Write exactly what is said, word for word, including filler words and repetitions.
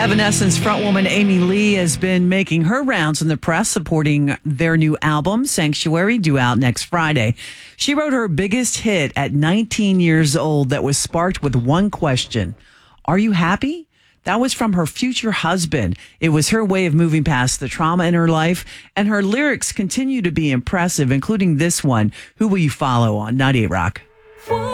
Evanescence frontwoman Amy Lee has been making her rounds in the press supporting their new album, Sanctuary, due out next Friday. She wrote her biggest hit at nineteen years old that was sparked with one question. Are you happy? That was from her future husband. It was her way of moving past the trauma in her life, and her lyrics continue to be impressive, including this one, Who Will You Follow, on ninety-eight Rock.